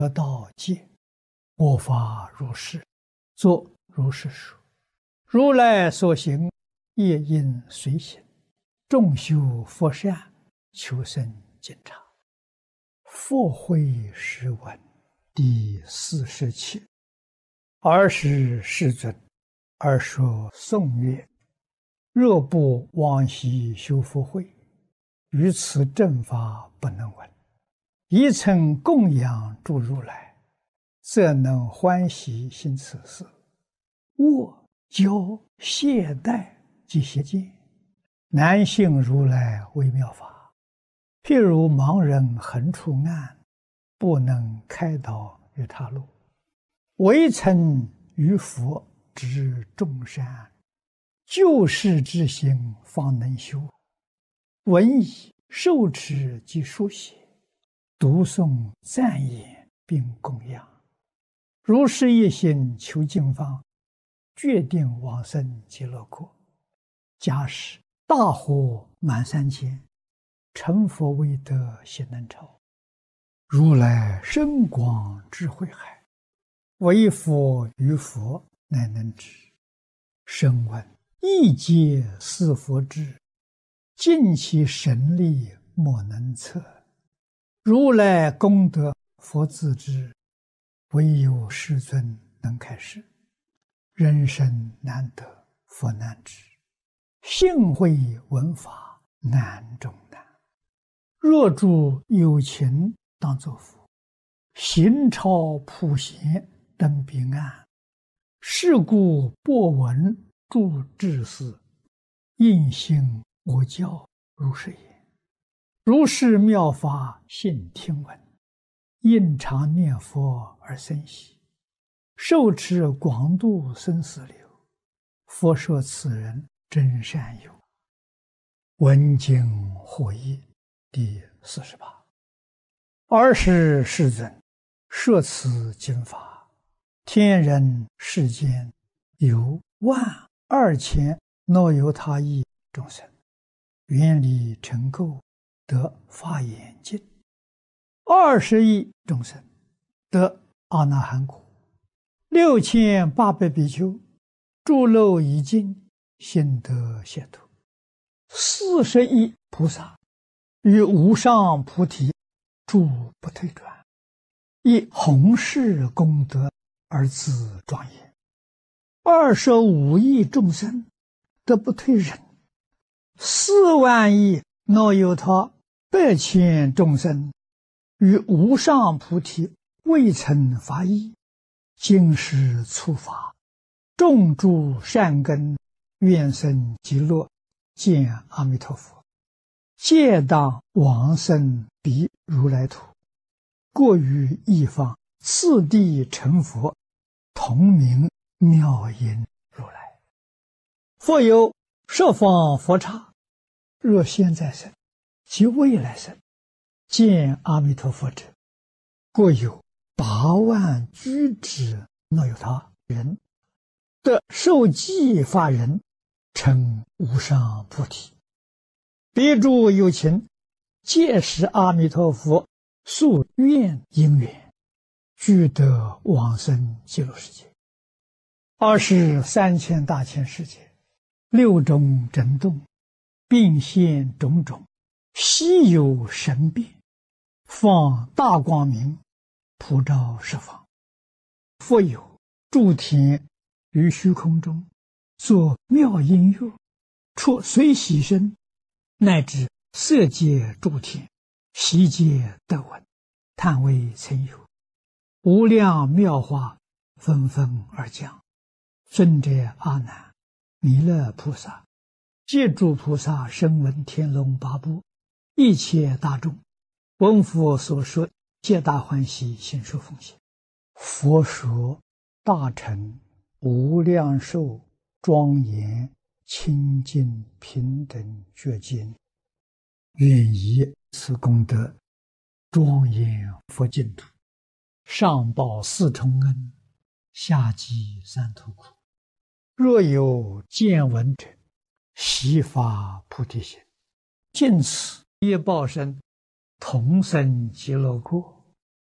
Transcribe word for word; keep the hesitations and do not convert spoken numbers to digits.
得道戒，我法如是，作如是说。如来所行，业应随行。众修佛善，求生净察。佛慧诗文第四十七。尔时世尊，而说颂曰：若不往昔修福慧，于此正法不能闻。一曾供养诸如来，则能欢喜行此事。握教懈怠及邪见，难信如来微妙法。譬如盲人横出暗，不能开导于他路。唯曾于佛知众善，救世之心方能修。闻已受持及书写，读诵赞言并供养。如是一心求净方，决定往生极乐国。假使大火满三千，成佛未得悉能超。如来深广智慧海，唯佛于佛乃能知。声闻一皆是佛智，尽其神力莫能测。如来功德佛自知，唯有世尊能开示。人生难得佛难知，幸会闻法难中难。若诸有情当作佛，行超普贤登彼岸。是故播闻诸智士，应信我教如是言。如是妙法信听闻，应常念佛而生喜。受持广度生死流，佛说此人真善友。闻经获益第四十八。尔时世尊，摄此经法，天人世间有万二千若由他亿众生，愿力成垢，得法眼净。二十亿众生得阿那含果。六千八百比丘诸漏已尽，心得解脱。四十亿菩萨于无上菩提诸不退转，以弘誓功德而自庄严。二十五亿众生得不退忍，四万亿若有他百千众生于无上菩提未曾发意，今世初发，种诸善根，愿生极乐，见阿弥陀佛，皆当往生彼如来土。过于一方，次第成佛，同名妙音如来。复有十方佛刹，若现在生及未来生，见阿弥陀佛者，过有八万居之若有他人，得受记法人，成无上菩提。彼诸有情，皆是阿弥陀佛宿愿因缘，俱得往生极乐世界。二十三千大千世界，六种震动，并现种种，稀有神变，放大光明，普照十方。复有诸天于虚空中作妙音乐，出随喜声，乃至色界诸天，悉皆得闻，叹为曾有。无量妙法纷纷而降。尊者阿难、弥勒菩萨、皆诸菩萨声闻天龙八部，一切大众，闻佛所说，皆大欢喜，信受奉行。佛说大乘无量寿庄严清净平等觉经，愿以此功德庄严佛净土，上报四重恩，下济三途苦。若有见闻者，悉发菩提心，尽此业报身，同生极乐国。